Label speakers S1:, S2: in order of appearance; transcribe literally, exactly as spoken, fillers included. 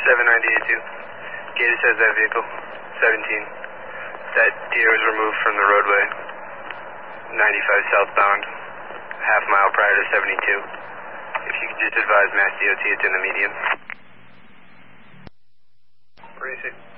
S1: seven ninety-eight two. Gator says that vehicle, seventeen. That deer was removed from the roadway, ninety-five southbound, half mile prior to seventy-two. If you could just advise Mass D O T, it's in the median. forty-six.